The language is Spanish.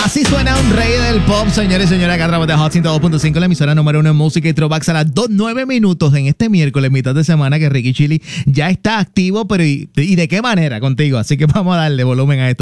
Así suena un rey del pop, señores y señores, acá a través de Hot 102.5, la emisora número 1 en música y throwbacks a las 2:09 minutos en este miércoles, mitad de semana, que Ricky Chili ya está activo, pero ¿y de qué manera contigo? Así que vamos a darle volumen a esto.